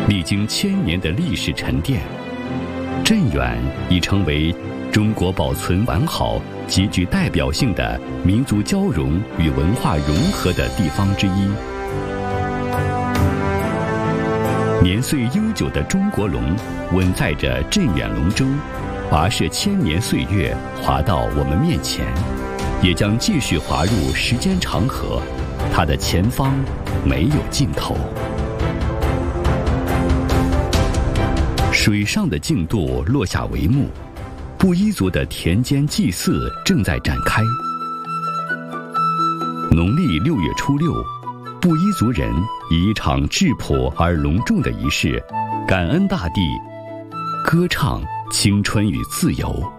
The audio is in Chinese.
历经1000年的历史沉淀，镇远已成为中国保存完好、极具代表性的民族交融与文化融合的地方之一。年岁悠久的中国龙稳在着镇远龙舟，跋涉1000年岁月，划到我们面前，也将继续划入时间长河，它的前方没有尽头。水上的竞渡落下帷幕，布依族的田间祭祀正在展开。农历6月初6，布依族人以一场质朴而隆重的仪式，感恩大地，歌唱青春与自由。